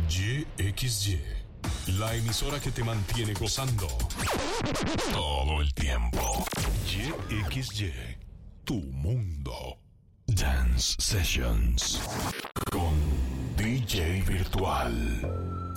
YXY, la emisora que te mantiene gozando todo el tiempo. YXY, tu mundo. Dance Sessions con DJ Virtual.